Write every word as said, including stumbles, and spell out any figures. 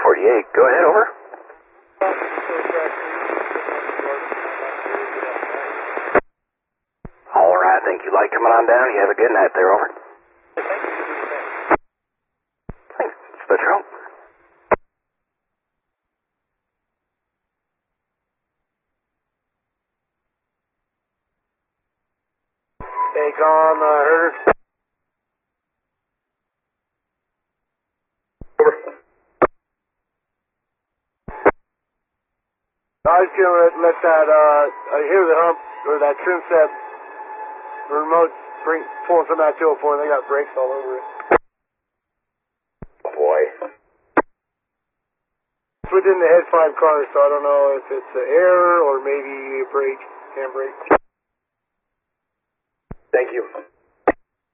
forty-eight, go ahead, over. All right, thank you. Light coming on down. You have a good night there, over. Thanks, Patrol. Take on the herder. Over. I was going to let, let that, uh, I hear the hump, or that trim set remote bring, pulling from that two oh four, and they got brakes all over it. Oh boy. It's within the head five cars, so I don't know if it's an error or maybe a brake, handbrake. Thank you.